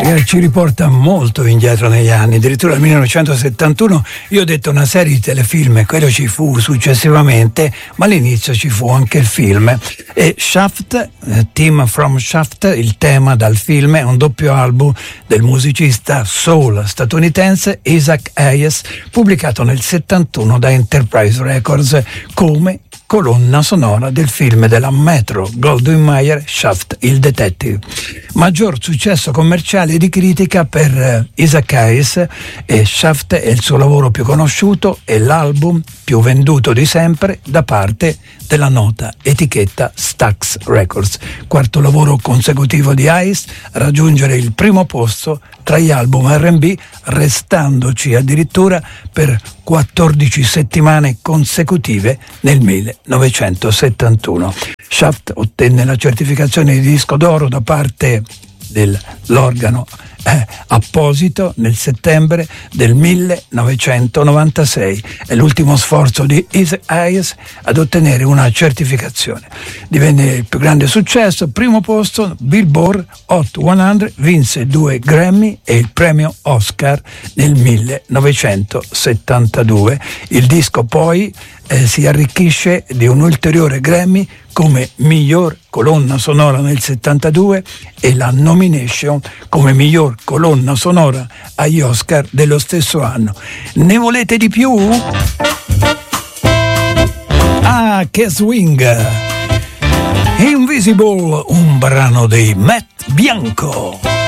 Ci riporta molto indietro negli anni, addirittura nel 1971. Io ho detto una serie di telefilm, quello ci fu successivamente, ma all'inizio ci fu anche il film. E Shaft, Theme from Shaft, il tema dal film, è un doppio album del musicista soul statunitense Isaac Hayes, pubblicato nel 71 da Enterprise Records come colonna sonora del film della Metro-Goldwyn-Mayer Shaft, il detective. Maggior successo commerciale e di critica per Isaac Hayes, e Shaft è il suo lavoro più conosciuto e l'album più venduto di sempre da parte della nota etichetta Stax Records. Quarto lavoro consecutivo di Hayes a raggiungere il primo posto tra gli album R&B, restandoci addirittura per 14 settimane consecutive nel 1971. Shaft ottenne la certificazione di disco d'oro da parte dell'organo apposito nel settembre del 1996. È l'ultimo sforzo di Isaac Hayes ad ottenere una certificazione. Divenne il più grande successo, primo posto Billboard Hot 100, vinse 2 Grammy e il premio Oscar nel 1972. Il disco poi si arricchisce di un ulteriore Grammy come miglior colonna sonora nel 72 e la nomination come miglior colonna sonora agli Oscar dello stesso anno. Ne volete di più? Ah, che swing! Invisible, un brano dei Matt Bianco.